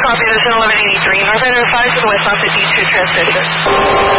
Copy, this is 1183. North End 5 to the west off the D2 transition.